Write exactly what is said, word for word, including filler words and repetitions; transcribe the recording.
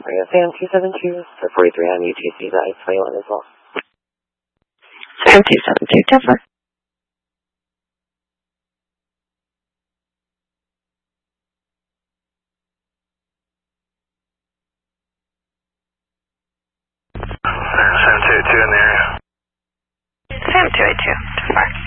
We got Sam two seven two for forty-three on U T C, that is twenty-one as well. Sam two seven two, Denver. Sam two eight two in the area. Sam two eight two, Denver.